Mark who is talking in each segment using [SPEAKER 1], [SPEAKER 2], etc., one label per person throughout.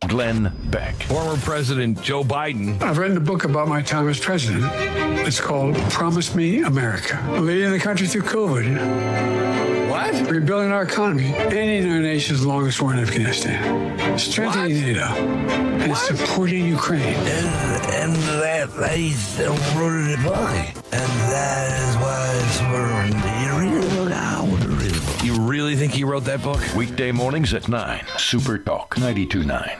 [SPEAKER 1] Glenn Beck.
[SPEAKER 2] Former President Joe Biden.
[SPEAKER 3] I've written a book about my time as president. It's called Promise Me America. Leading the country through COVID.
[SPEAKER 2] What?
[SPEAKER 3] Rebuilding our economy. Ending our nation's longest war in Afghanistan. Strengthening NATO. And supporting Ukraine.
[SPEAKER 4] And that they still wrote it by. And that is why it's
[SPEAKER 2] You really think he wrote that book?
[SPEAKER 1] Weekday mornings at 9. Super Talk 92.9.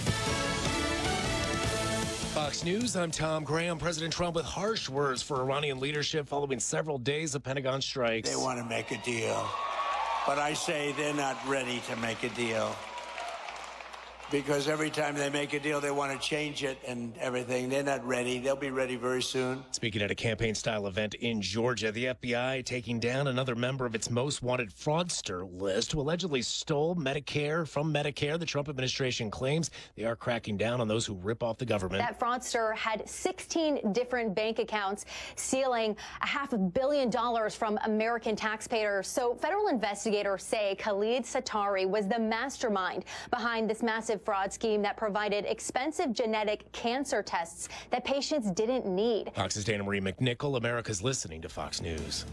[SPEAKER 5] Fox News, I'm Tom Graham. President Trump with harsh words for Iranian leadership following several days of Pentagon strikes.
[SPEAKER 6] They want to make a deal, but I say they're not ready to make a deal. Because every time they make a deal, they want to change it and everything. They're not ready. They'll be ready very soon.
[SPEAKER 5] Speaking at a campaign-style event in Georgia, the FBI taking down another member of its most wanted fraudster list who allegedly stole Medicare from Medicare. The Trump administration claims they are cracking down on those who rip off the government.
[SPEAKER 7] That fraudster had 16 different bank accounts, stealing $500 million from American taxpayers. So federal investigators say Khalid Satari was the mastermind behind this massive fraud scheme that provided expensive genetic cancer tests that patients didn't need.
[SPEAKER 5] Fox's Dana Marie McNichol. America's listening to Fox News.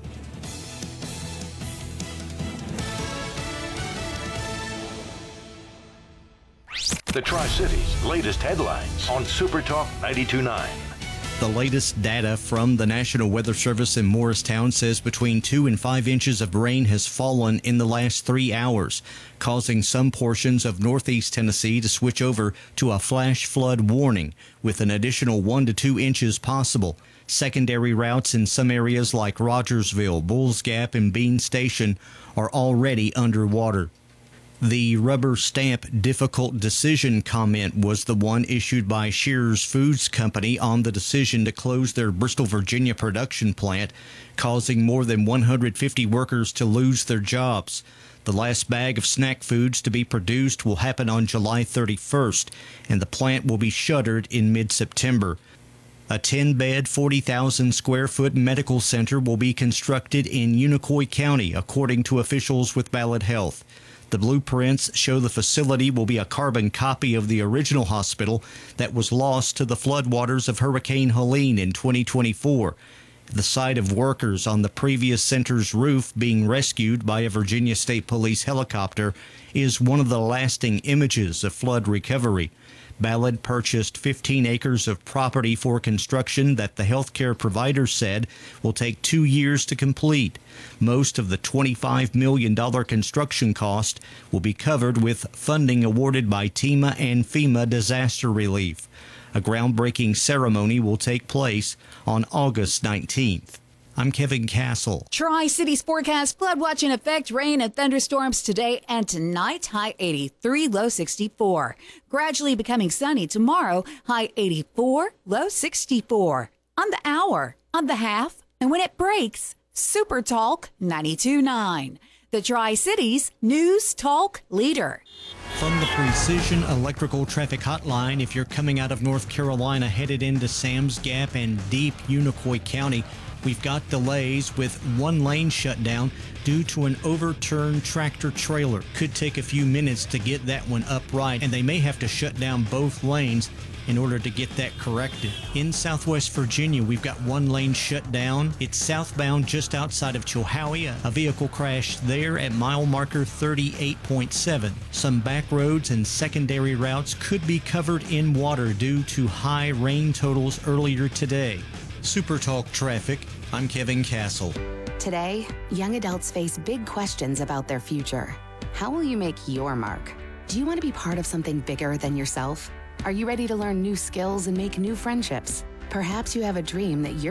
[SPEAKER 1] The Tri-Cities' latest headlines on Super Talk 92.9.
[SPEAKER 8] The latest data from the National Weather Service in Morristown says between 2 and 5 inches of rain has fallen in the last 3 hours, causing some portions of northeast Tennessee to switch over to a flash flood warning, with an additional 1 to 2 inches possible. Secondary routes in some areas like Rogersville, Bulls Gap, and Bean Station are already underwater. The rubber stamp difficult decision comment was the one issued by Shearer's Foods Company on the decision to close their Bristol, Virginia production plant, causing more than 150 workers to lose their jobs. The last bag of snack foods to be produced will happen on July 31st, and the plant will be shuttered in mid-September. A 10-bed, 40,000 square foot medical center will be constructed in Unicoi County, according to officials with Ballad Health. The blueprints show the facility will be a carbon copy of the original hospital that was lost to the floodwaters of Hurricane Helene in 2024. The sight of workers on the previous center's roof being rescued by a Virginia State Police helicopter is one of the lasting images of flood recovery. Ballad purchased 15 acres of property for construction that the healthcare provider said will take 2 years to complete. Most of the $25 million construction cost will be covered with funding awarded by TEMA and FEMA disaster relief. A groundbreaking ceremony will take place on August 19th. I'm Kevin Castle.
[SPEAKER 9] Tri-Cities forecast, flood watch in effect, rain and thunderstorms today and tonight, high 83, low 64. Gradually becoming sunny tomorrow, high 84, low 64. On the hour, on the half, and when it breaks, Super Talk 92.9. The Tri-Cities News Talk Leader.
[SPEAKER 8] From the Precision Electrical Traffic Hotline, if you're coming out of North Carolina headed into Sam's Gap and deep Unicoi County, we've got delays with one lane shut down due to an overturned tractor trailer. Could take a few minutes to get that one upright, and they may have to shut down both lanes in order to get that corrected. In Southwest Virginia, we've got one lane shut down. It's southbound just outside of Chilhowie. A vehicle crashed there at mile marker 38.7. Some back roads and secondary routes could be covered in water due to high rain totals earlier today. Super Talk Traffic, I'm Kevin Castle.
[SPEAKER 10] Today, young adults face big questions about their future. How will you make your mark? Do you want to be part of something bigger than yourself? Are you ready to learn new skills and make new friendships? Perhaps you have a dream that you're